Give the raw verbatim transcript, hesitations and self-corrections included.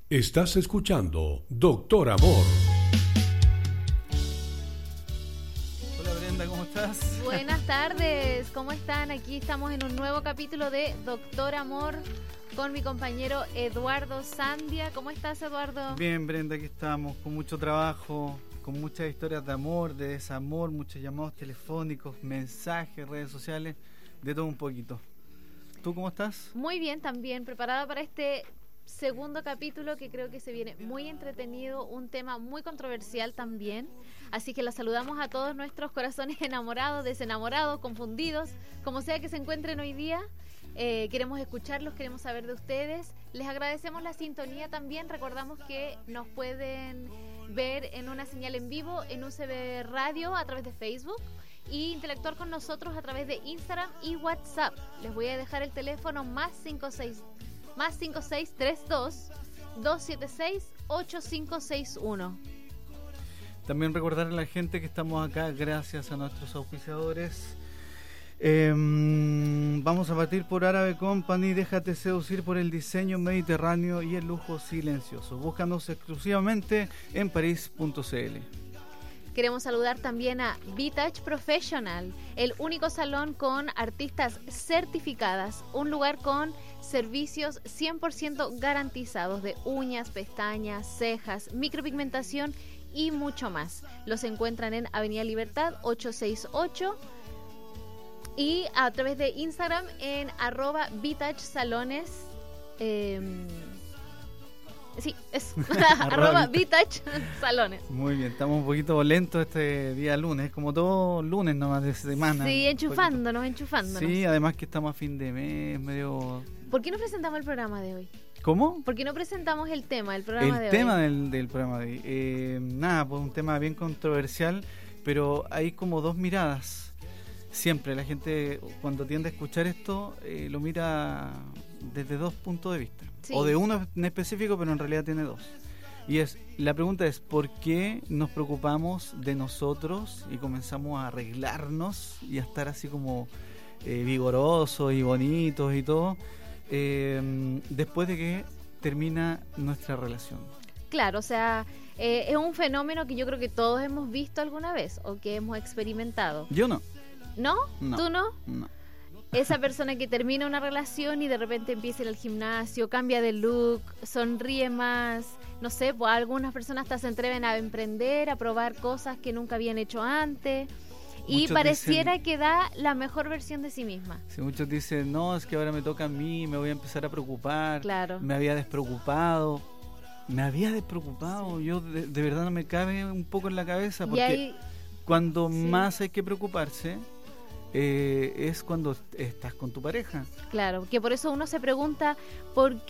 Estás escuchando Doctor Amor. Hola Brenda, ¿cómo estás? Buenas tardes, ¿cómo están? Aquí estamos en un nuevo capítulo de Doctor Amor con mi compañero Eduardo Sandia. ¿Cómo estás, Eduardo? Bien, Brenda, aquí estamos con mucho trabajo, con muchas historias de amor, de desamor, muchos llamados telefónicos, mensajes, redes sociales, de todo un poquito. ¿Tú cómo estás? Muy bien, también preparada para este segundo capítulo que creo que se viene muy entretenido, un tema muy controversial también, así que la saludamos a todos nuestros corazones enamorados, desenamorados, confundidos, como sea que se encuentren hoy día. Eh, queremos escucharlos, queremos saber de ustedes, les agradecemos la sintonía también. Recordamos que nos pueden ver en una señal en vivo en U C B Radio a través de Facebook y interactuar con nosotros a través de Instagram y WhatsApp. Les voy a dejar el teléfono más cinco seis más cinco seis tres dos, dos siete seis, ocho cinco seis uno. También recordar a la gente que estamos acá gracias a nuestros auspiciadores. Eh, vamos a partir por Árabe Company. Déjate seducir por el diseño mediterráneo y el lujo silencioso. Búscanos exclusivamente en paris punto c l. Queremos saludar también a V-Touch Professional, el único salón con artistas certificadas, un lugar con servicios cien por ciento garantizados de uñas, pestañas, cejas, micropigmentación y mucho más. Los encuentran en Avenida Libertad ochocientos sesenta y ocho y a través de Instagram en arroba V-Touch Salones. Eh, Sí, es arroba V-Touch Salones. Muy bien, estamos un poquito lentos este día lunes, como todo lunes nomás de semana. Sí, enchufándonos, enchufándonos. Sí, además que estamos a fin de mes, medio... ¿Por qué no presentamos el programa de hoy? ¿Cómo? ¿Por qué no presentamos el tema del programa el de tema hoy? Del, del programa de hoy. Eh, nada, pues un tema bien controversial, pero hay como dos miradas. Siempre la gente cuando tiende a escuchar esto eh, lo mira desde dos puntos de vista. Sí. O de uno en específico, pero en realidad tiene dos. Y es la pregunta es ¿por qué nos preocupamos de nosotros y comenzamos a arreglarnos y a estar así como eh, vigorosos y bonitos y todo eh, después de que termina nuestra relación? Claro, o sea, eh, es un fenómeno que yo creo que todos hemos visto alguna vez o que hemos experimentado. Yo no. ¿No? no. ¿Tú no? No. Esa persona que termina una relación y de repente empieza a ir al gimnasio, cambia de look, sonríe más, no sé, pues algunas personas hasta se atreven a emprender, a probar cosas que nunca habían hecho antes y muchos pareciera dicen, que da la mejor versión de sí misma. Sí, muchos dicen, no, es que ahora me toca a mí, me voy a empezar a preocupar, claro. me había despreocupado, me había despreocupado, sí. Yo de, de verdad no me cabe un poco en la cabeza porque ahí, cuando sí. más hay que preocuparse Eh, es cuando estás con tu pareja. Claro, que por eso uno se pregunta por